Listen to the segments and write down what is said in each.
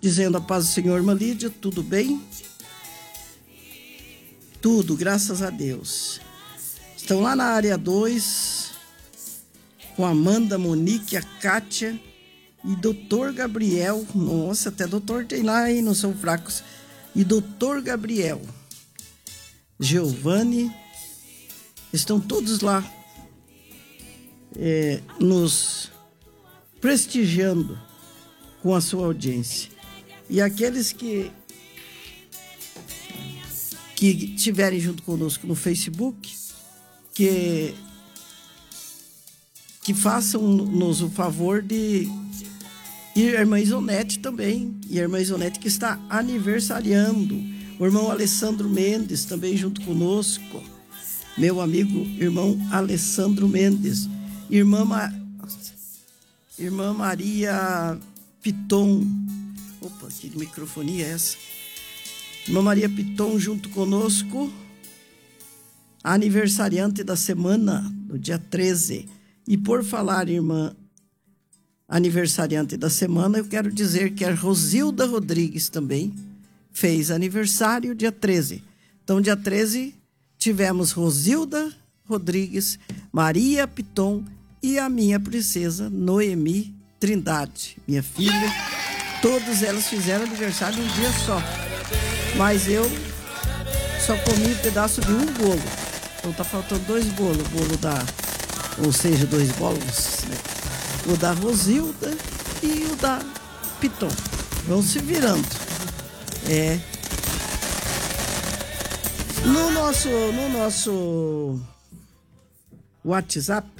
dizendo a paz do Senhor, irmã Lídia, tudo bem? Tudo, graças a Deus. Estão lá na área 2, com a Amanda, Monique, a Kátia e doutor Gabriel. Nossa, até doutor tem lá, hein? Não são fracos. E doutor Gabriel. Giovanni. Estão todos lá nos prestigiando com a sua audiência. E aqueles que estiverem junto conosco no Facebook, que façam-nos o favor de ir a irmã Isonete também, e a irmã Isonete que está aniversariando, o irmão Alessandro Mendes também junto conosco, meu amigo irmão Alessandro Mendes, irmã Maria Piton, opa, que microfonia é essa? Irmã Maria Piton junto conosco, aniversariante da semana, do dia 13. E por falar, irmã aniversariante da semana, eu quero dizer que a Rosilda Rodrigues também fez aniversário dia 13. Então, dia 13, tivemos Rosilda Rodrigues, Maria Piton e a minha princesa Noemi Trindade, minha filha. Todas elas fizeram aniversário um dia só. Mas eu só comi um pedaço de um bolo. Então tá faltando 2 bolos. O bolo ou seja, 2 bolos, né? O da Rosilda e o da Piton. Vão se virando. No nosso WhatsApp,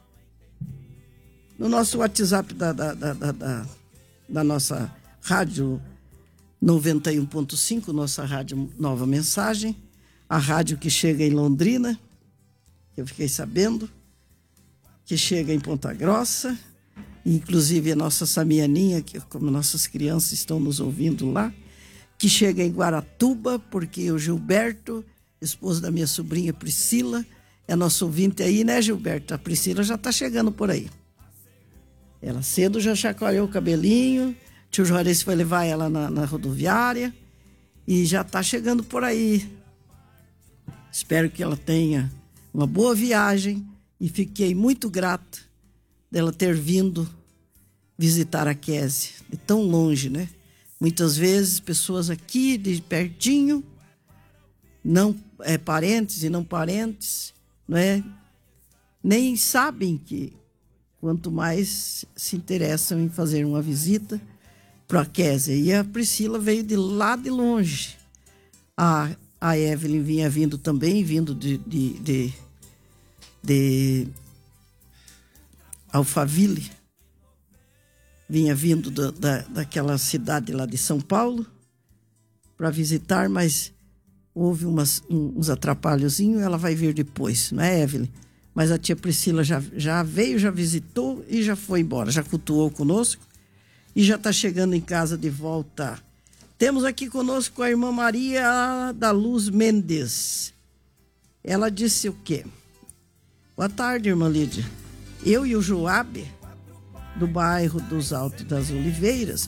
da nossa rádio 91.5, nossa rádio Nova Mensagem, a rádio que chega em Londrina, eu fiquei sabendo, que chega em Ponta Grossa, inclusive a nossa Samianinha, que como nossas crianças estão nos ouvindo lá, que chega em Guaratuba, porque o Gilberto, esposo da minha sobrinha Priscila, é nosso ouvinte aí, né, Gilberto? A Priscila já está chegando por aí. Ela cedo já chacoalhou o cabelinho, tio Juarez vai levar ela na rodoviária e já está chegando por aí. Espero que ela tenha uma boa viagem e fiquei muito grata dela ter vindo visitar a Kézia, de tão longe, né? Muitas vezes pessoas aqui de pertinho, não parentes e não parentes, não é? Nem sabem que quanto mais se interessam em fazer uma visita para a Kézia. E a Priscila veio de lá de longe. A Evelyn vinha vindo também, vindo de Alphaville. Vinha vindo daquela cidade lá de São Paulo para visitar, mas houve uns atrapalhozinhos, ela vai vir depois, não é, Evelyn? Mas a tia Priscila já veio, já visitou e já foi embora, já cultuou conosco e já está chegando em casa de volta. Temos aqui conosco a irmã Maria da Luz Mendes. Ela disse o quê? Boa tarde, irmã Lídia. Eu e o Joabe, do bairro dos Alto das Oliveiras,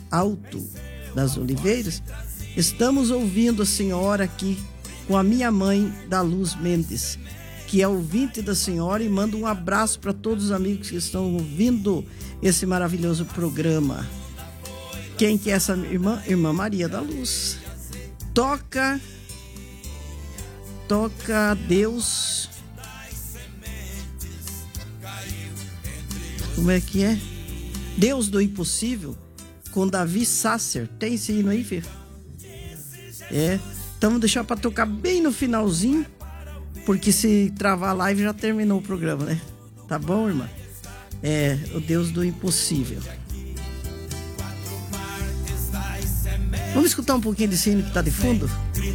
estamos ouvindo a senhora aqui com a minha mãe da Luz Mendes, que é ouvinte da senhora, e mando um abraço para todos os amigos que estão ouvindo esse maravilhoso programa. Quem que é essa irmã? Irmã Maria da Luz. Toca Deus. Como é que é? Deus do Impossível, com Davi Sasser. Tem esse hino aí, filho? Então vamos deixar para tocar bem no finalzinho, porque se travar a live já terminou o programa, né? Tá bom, irmã? O Deus do Impossível. Vamos escutar um pouquinho desse hino que tá de fundo?